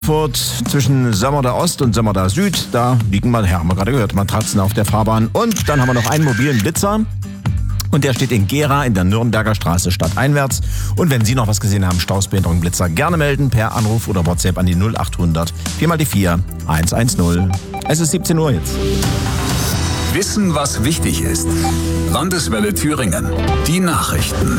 Frankfurt zwischen Sömmerda Ost und Sömmerda Süd, da liegen haben wir gerade gehört, Matratzen auf der Fahrbahn. Und dann haben wir noch einen mobilen Blitzer. Und der steht in Gera in der Nürnberger Straße stadteinwärts. Und wenn Sie noch was gesehen haben, Stausbehinderung Blitzer, gerne melden per Anruf oder WhatsApp an die 0800 4x4 110. Es ist 17 Uhr jetzt. Wissen, was wichtig ist. Landeswelle Thüringen. Die Nachrichten.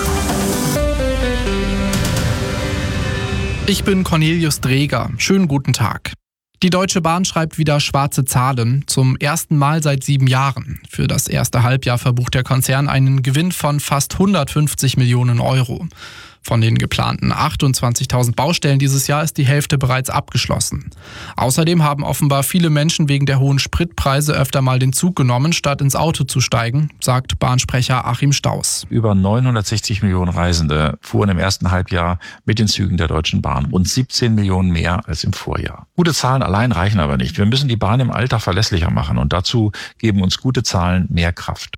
Ich bin Cornelius Dreger. Schönen guten Tag. Die Deutsche Bahn schreibt wieder schwarze Zahlen, zum ersten Mal seit 7 Jahren. Für das erste Halbjahr verbucht der Konzern einen Gewinn von fast 150 Millionen Euro. Von den geplanten 28.000 Baustellen dieses Jahr ist die Hälfte bereits abgeschlossen. Außerdem haben offenbar viele Menschen wegen der hohen Spritpreise öfter mal den Zug genommen, statt ins Auto zu steigen, sagt Bahnsprecher Achim Staus. Über 960 Millionen Reisende fuhren im ersten Halbjahr mit den Zügen der Deutschen Bahn. Rund 17 Millionen mehr als im Vorjahr. Gute Zahlen allein reichen aber nicht. Wir müssen die Bahn im Alltag verlässlicher machen und dazu geben uns gute Zahlen mehr Kraft.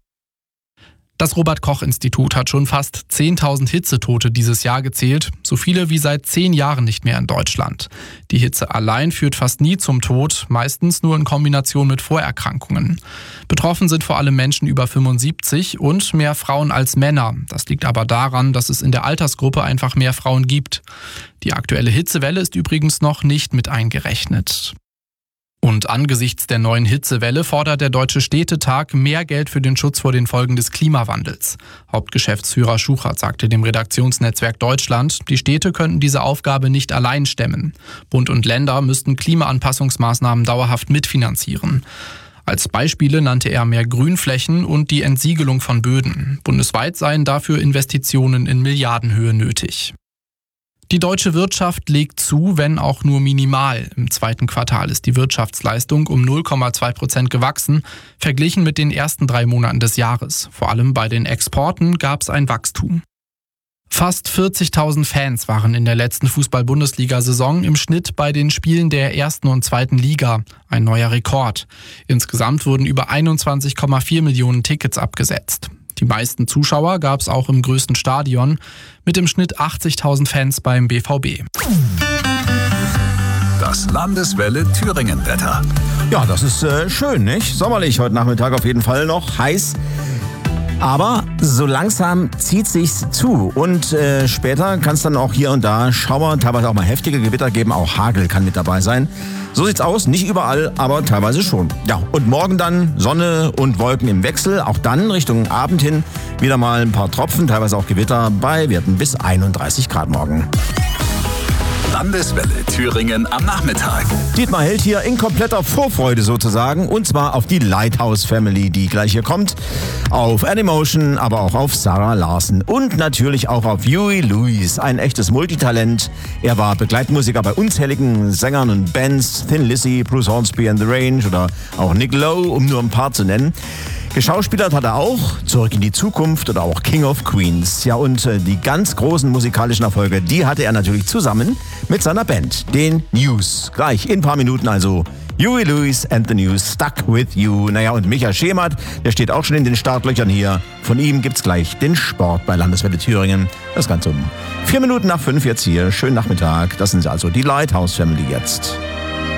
Das Robert-Koch-Institut hat schon fast 10.000 Hitzetote dieses Jahr gezählt, so viele wie seit 10 Jahren nicht mehr in Deutschland. Die Hitze allein führt fast nie zum Tod, meistens nur in Kombination mit Vorerkrankungen. Betroffen sind vor allem Menschen über 75 und mehr Frauen als Männer. Das liegt aber daran, dass es in der Altersgruppe einfach mehr Frauen gibt. Die aktuelle Hitzewelle ist übrigens noch nicht mit eingerechnet. Und angesichts der neuen Hitzewelle fordert der Deutsche Städtetag mehr Geld für den Schutz vor den Folgen des Klimawandels. Hauptgeschäftsführer Schuchert sagte dem Redaktionsnetzwerk Deutschland, die Städte könnten diese Aufgabe nicht allein stemmen. Bund und Länder müssten Klimaanpassungsmaßnahmen dauerhaft mitfinanzieren. Als Beispiele nannte er mehr Grünflächen und die Entsiegelung von Böden. Bundesweit seien dafür Investitionen in Milliardenhöhe nötig. Die deutsche Wirtschaft legt zu, wenn auch nur minimal. Im zweiten Quartal ist die Wirtschaftsleistung um 0,2% gewachsen, verglichen mit den ersten 3 Monaten des Jahres. Vor allem bei den Exporten gab es ein Wachstum. Fast 40.000 Fans waren in der letzten Fußball-Bundesliga-Saison im Schnitt bei den Spielen der 1. und 2. Liga. Ein neuer Rekord. Insgesamt wurden über 21,4 Millionen Tickets abgesetzt. Die meisten Zuschauer gab es auch im größten Stadion, mit im Schnitt 80.000 Fans beim BVB. Das Landeswelle Thüringen-Wetter. Ja, das ist schön, nicht? Sommerlich heute Nachmittag auf jeden Fall noch, heiß. Aber so langsam zieht sich's zu und später kann es dann auch hier und da Schauer, teilweise auch mal heftige Gewitter geben, auch Hagel kann mit dabei sein. So sieht's aus, nicht überall, aber teilweise schon. Ja, und morgen dann Sonne und Wolken im Wechsel, auch dann Richtung Abend hin wieder mal ein paar Tropfen, teilweise auch Gewitter bei Werten bis 31 Grad morgen. Landeswelle Thüringen am Nachmittag. Dietmar Held hier in kompletter Vorfreude sozusagen, und zwar auf die Lighthouse Family, die gleich hier kommt, auf Anymotion, aber auch auf Sarah Larsen und natürlich auch auf Huey Lewis, ein echtes Multitalent. Er war Begleitmusiker bei unzähligen Sängern und Bands, Thin Lizzy, Bruce Hornsby and the Range oder auch Nick Lowe, um nur ein paar zu nennen. Geschauspielert hat er auch Zurück in die Zukunft oder auch King of Queens. Ja, und die ganz großen musikalischen Erfolge, die hatte er natürlich zusammen mit seiner Band, den News. Gleich in ein paar Minuten also Huey Lewis and the News, Stuck with You. Naja, und Micha Schemert, der steht auch schon in den Startlöchern hier. Von ihm gibt's gleich den Sport bei Landeswelle Thüringen. Das Ganze um 4 Minuten nach 5 jetzt hier. Schönen Nachmittag. Das sind also die Lighthouse Family jetzt.